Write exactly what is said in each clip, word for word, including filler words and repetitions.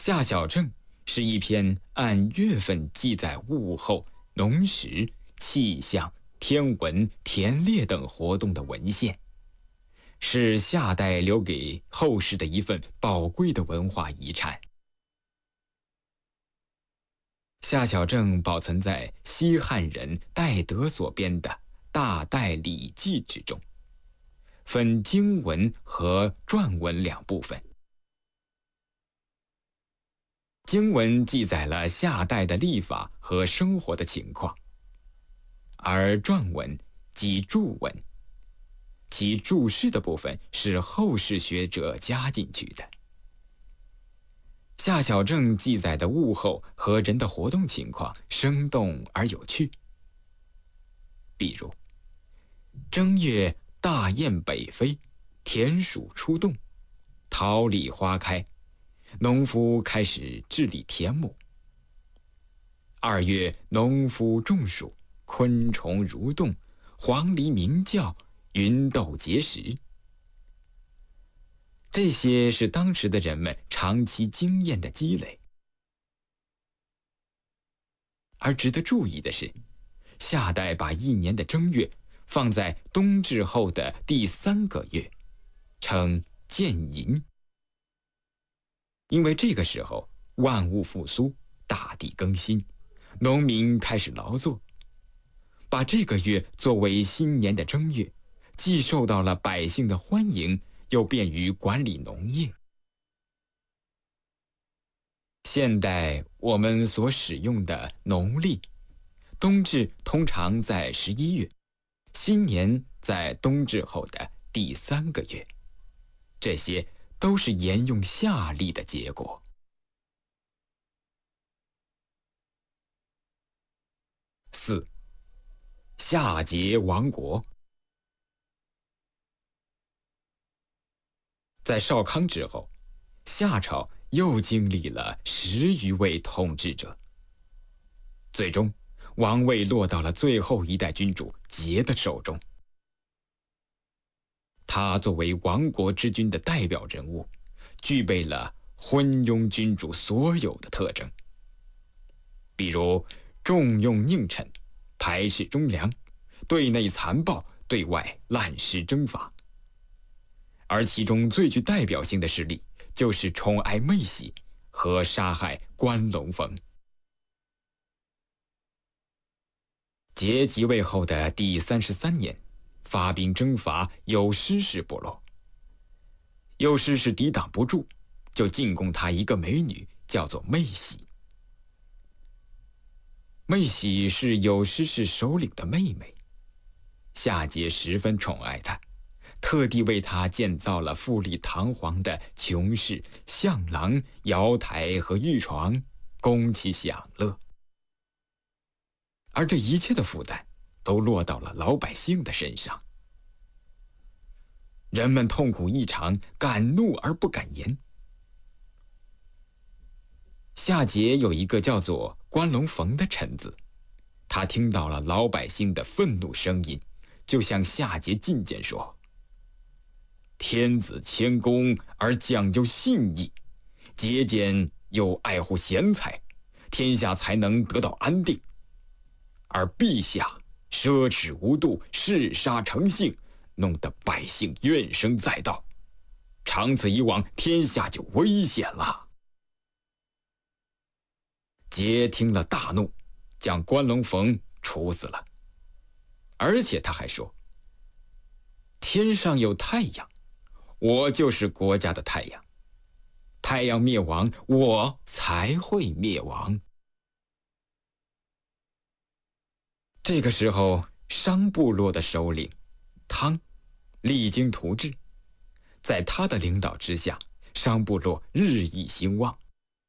夏小正是一篇按月份记载物候、农时、气象、天文、田猎等活动的文献，是夏代留给后世的一份宝贵的文化遗产。夏小正保存在西汉人戴德所编的《大戴礼记》之中，分经文和篆文两部分。经文记载了夏代的历法和生活的情况，而篆文即注文，其注释的部分是后世学者加进去的。夏小正记载的物候和人的活动情况生动而有趣。比如，正月大雁北飞，田鼠出动，桃李花开，农夫开始治理田亩。二月，农夫种黍，昆虫蠕动，黄鹂鸣叫，芸豆结实。这些是当时的人们长期经验的积累。而值得注意的是，夏代把一年的正月放在冬至后的第三个月，称建寅。因为这个时候万物复苏，大地更新，农民开始劳作，把这个月作为新年的正月，既受到了百姓的欢迎，又便于管理农业。现代我们所使用的农历，冬至通常在十一月，新年在冬至后的第三个月，这些都是沿用夏历的结果。四、夏桀亡国。在少康之后，夏朝又经历了十余位统治者，最终王位落到了最后一代君主桀的手中。他作为亡国之君的代表人物，具备了昏庸君主所有的特征，比如重用佞臣，排斥忠良，对内残暴，对外滥施征伐。而其中最具代表性的事例，就是宠爱妹喜和杀害关龙逢。桀即位后的第三十三年，发兵征伐有师氏部落。有师氏抵挡不住，就进贡他一个美女，叫做妹喜。妹喜是有师氏首领的妹妹，夏桀十分宠爱她，特地为她建造了富丽堂皇的琼室、象廊、瑶台和玉床，供其享乐。而这一切的负担都落到了老百姓的身上，人们痛苦异常，敢怒而不敢言。夏桀有一个叫做关龙逢的臣子，他听到了老百姓的愤怒声音，就向夏桀进谏说：天子谦恭而讲究信义，节俭又爱护贤才，天下才能得到安定。而陛下奢侈无度，嗜杀成性，弄得百姓怨声载道，长此以往，天下就危险了。桀听了大怒，将关龙逢处死了。而且他还说：天上有太阳，我就是国家的太阳，太阳灭亡，我才会灭亡。这个时候，商部落的首领汤励精图治，在他的领导之下，商部落日益兴旺。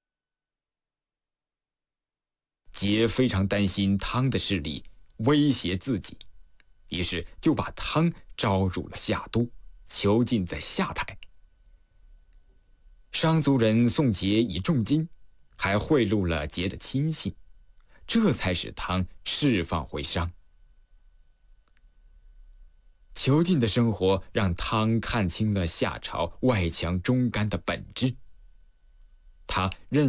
桀非常担心汤的势力威胁自己，于是就把汤招入了夏都，囚禁在下台。商族人送桀以重金，还贿赂了桀的亲信，这才使汤释放回商。囚禁的生活让汤看清了夏朝外强中干的本质，他认